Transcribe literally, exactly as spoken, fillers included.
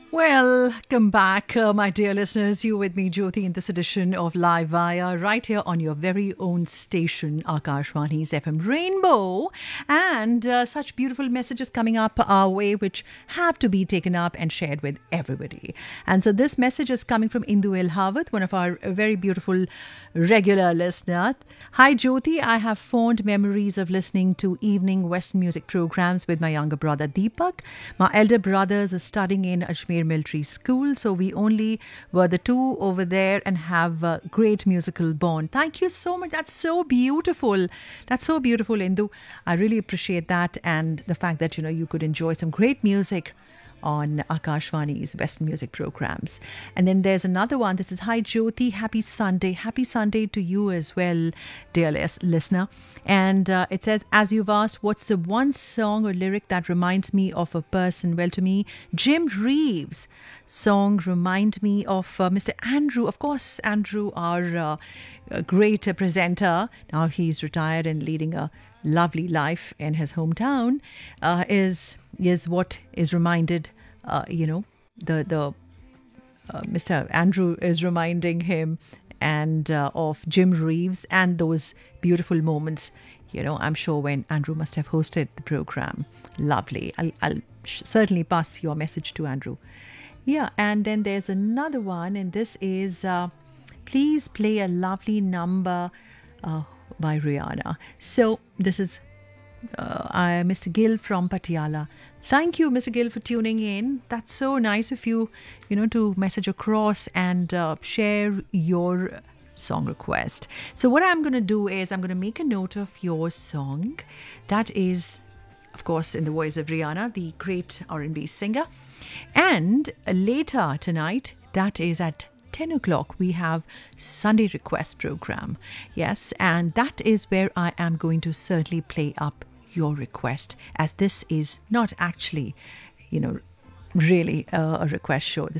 Welcome back, uh, my dear listeners. You with me, Jyoti, in this edition of Live Via, right here on your very own station, Akashvani's F M Rainbow. And uh, such beautiful messages coming up our way, which have to be taken up and shared with everybody. And so this message is coming from Indu El Hawat, one of our very beautiful regular listeners. Hi, Jyoti. I have fond memories of listening to evening Western music programs with my younger brother, Deepak. My elder brothers are studying in Ajmer Military School, so we only were the two over there and have a great musical bond. Thank you so much. That's so beautiful. That's so beautiful, Indu. I really appreciate that, and the fact that, you know, you could enjoy some great music on Akashvani's Western music programs. And then there's another one. This is, hi Jyoti, happy Sunday. Happy Sunday to you as well, dear lis- listener. And uh, it says, as you've asked, what's the one song or lyric that reminds me of a person? Well, to me, Jim Reeves' song remind me of uh, Mister Andrew. Of course, Andrew, our uh, uh, great uh, presenter. Now he's retired and leading a lovely life in his hometown. Uh, is is what is reminded, uh, you know, the the uh, Mister Andrew is reminding him and uh, of Jim Reeves and those beautiful moments. You know, I'm sure when Andrew must have hosted the program. Lovely. I'll, I'll sh- certainly pass your message to Andrew. Yeah, and then there's another one, and this is, uh, please play a lovely number uh, by Rihanna. So this is uh, I, Mister Gill from Patiala. Thank you, Mister Gill, for tuning in. That's so nice of you, you know, to message across and uh, share your song request. So what I'm going to do is I'm going to make a note of your song. That is, of course, in the voice of Rihanna, the great R and B singer. And later tonight, that is at ten o'clock, we have Sunday Request program. Yes, and that is where I am going to certainly play up your request, as this is not actually, you know, really uh, a request show. This